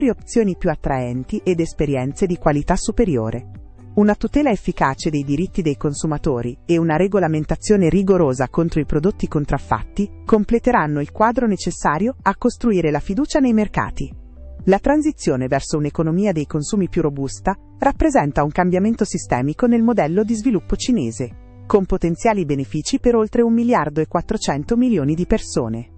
opzioni più attraenti ed esperienze di qualità superiore. Una tutela efficace dei diritti dei consumatori e una regolamentazione rigorosa contro i prodotti contraffatti completeranno il quadro necessario a costruire la fiducia nei mercati. La transizione verso un'economia dei consumi più robusta rappresenta un cambiamento sistemico nel modello di sviluppo cinese, con potenziali benefici per oltre 1,4 miliardi di persone.